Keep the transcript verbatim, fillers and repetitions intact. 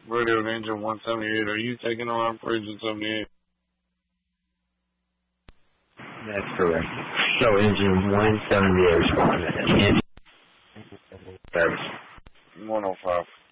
Radio Engine one seventy-eight. Are you taking alarm for Engine seventy-eight? That's correct. So Engine one seventy-eight responded. Service. one oh five.